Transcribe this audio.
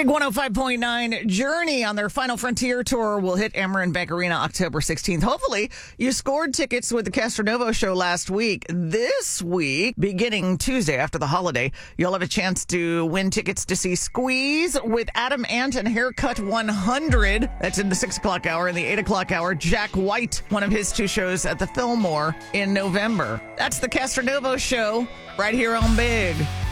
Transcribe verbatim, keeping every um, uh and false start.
Big one oh five point nine Journey on their Final Frontier tour will hit Amerant Bank Arena October sixteenth. Hopefully, you scored tickets with the Castronovo show last week. This week, beginning Tuesday after the holiday, you'll have a chance to win tickets to see Squeeze with Adam Ant and Haircut one hundred. That's in the six o'clock hour. In the eight o'clock hour, Jack White, one of his two shows at the Fillmore in November. That's the Castronovo show right here on Big.